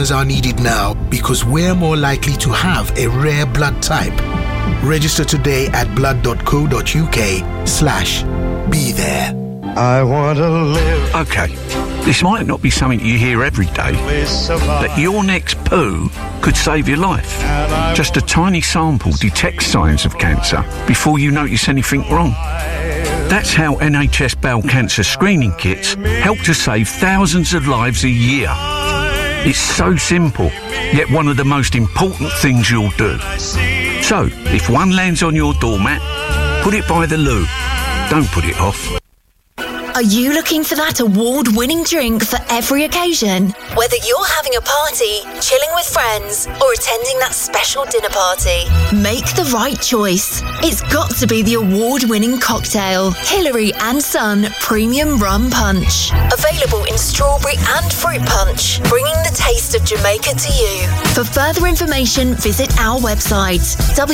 donors are needed now because we're more likely to have a rare blood type. Register today at blood.co.uk/be there. I want to live. Okay, this might not be something you hear every day, but your next poo could save your life. Just a tiny sample detects signs of cancer before you notice anything wrong. That's how NHS bowel cancer screening kits help to save thousands of lives a year. It's so simple, yet one of the most important things you'll do. So, if one lands on your doormat, put it by the loo. Don't put it off. Are you looking for that award-winning drink for every occasion? Whether you're having a party, chilling with friends, or attending that special dinner party, make the right choice. It's got to be the award-winning cocktail, Hillary and Son Premium Rum Punch. Available in strawberry and fruit punch, bringing the taste of Jamaica to you. For further information, visit our website,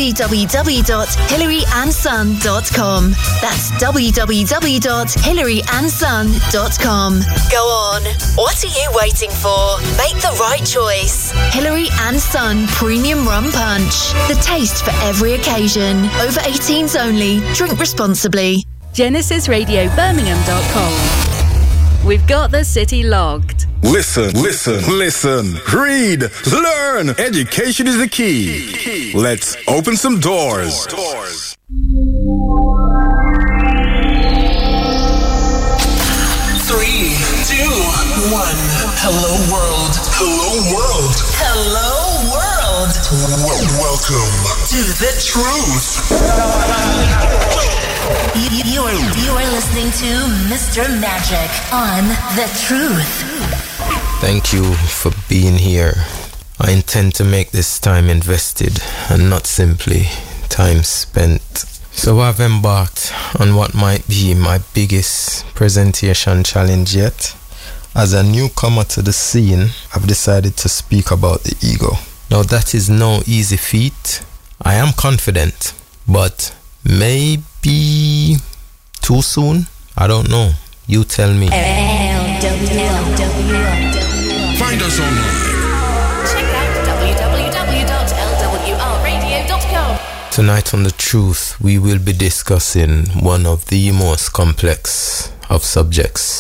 www.hillaryandsson.com. That's www.hillaryandsson.com. Go on. What are you waiting for? Make the right choice. Hillary and Son Premium Rum Punch. The taste for every occasion. Over 18s only. Drink responsibly. GenesisRadioBirmingham.com. We've got the city logged. Listen. Read, learn. Education is the key. Let's open some doors. 3, 2, 1. Hello world. Hello world. Hello world. Welcome to the truth. You are listening to Mr. Magic on The Truth. Thank you for being here. I intend to make this time invested and not simply time spent. So I've embarked on what might be my biggest presentation challenge yet. As a newcomer to the scene, I've decided to speak about the ego. Now that is no easy feat. I am confident, but maybe too soon? I don't know. You tell me. Find us online. Check out www.lwrradio.com. Tonight on The Truth, we will be discussing one of the most complex of subjects.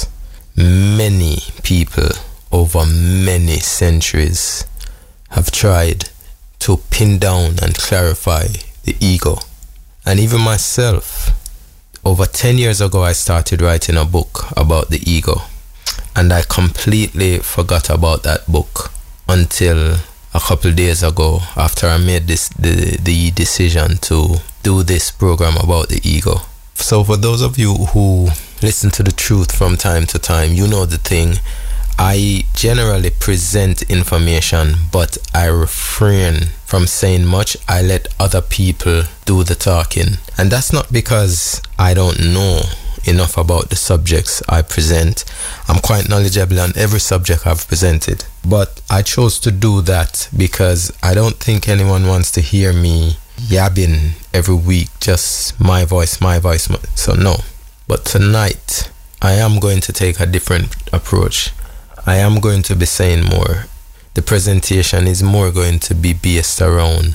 Many people over many centuries have tried to pin down and clarify the ego. And even myself, over 10 years ago, I started writing a book about the ego. And I completely forgot about that book until a couple days ago, after I made the decision to do this program about the ego. So for those of you who listen to The Truth from time to time, you know the thing. I generally present information, but I refrain from saying much. I let other people do the talking. And that's not because I don't know enough about the subjects I present. I'm quite knowledgeable on every subject I've presented. But I chose to do that because I don't think anyone wants to hear me yabbing every week, just my voice. So no. But tonight, I am going to take a different approach. I am going to be saying more. The presentation is more going to be based around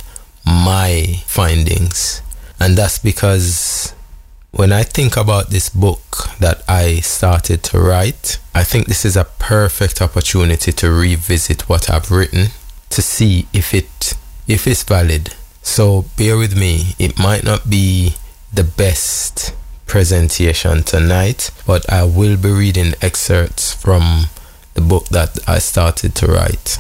my findings. And that's because when I think about this book that I started to write, I think this is a perfect opportunity to revisit what I've written to see if it's valid. So bear with me. It might not be the best presentation tonight, but I will be reading excerpts from the book that I started to write.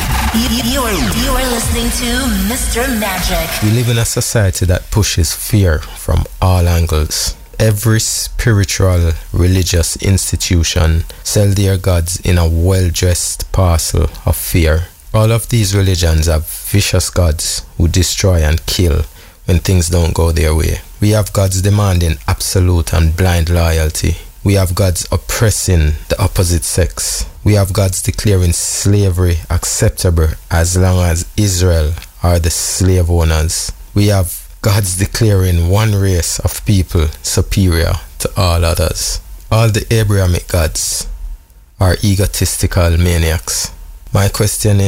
You are listening to Mr. Magic. We live in a society that pushes fear from all angles. Every spiritual, religious institution sell their gods in a well-dressed parcel of fear. All of these religions have vicious gods who destroy and kill when things don't go their way. We have gods demanding absolute and blind loyalty. We have gods oppressing the opposite sex. We have gods declaring slavery acceptable as long as Israel are the slave owners. We have gods declaring one race of people superior to all others. All the Abrahamic gods are egotistical maniacs. My question is,